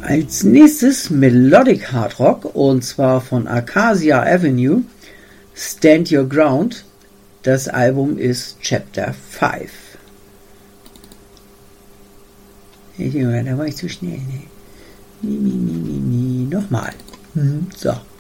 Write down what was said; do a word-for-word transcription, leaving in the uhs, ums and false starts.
Als nächstes Melodic Hard Rock, und zwar von Acacia Avenue, Stand Your Ground. Das Album ist Chapter fünf. Da war ich zu schnell. Ne? Nie, nie, nie, nie, nie. Nochmal. Mhm. So.